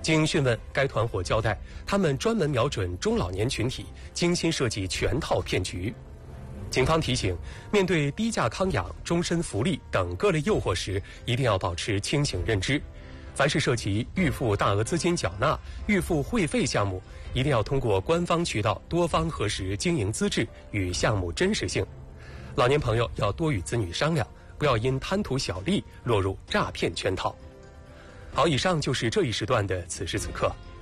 经讯问，该团伙交代，他们专门瞄准中老年群体，精心设计全套骗局。警方提醒，面对低价康养、终身福利等各类诱惑时，一定要保持清醒认知。凡是涉及预付大额资金缴纳、预付会费项目，一定要通过官方渠道多方核实经营资质与项目真实性。老年朋友要多与子女商量，不要因贪图小利落入诈骗圈套。好，以上就是这一时段的此时此刻。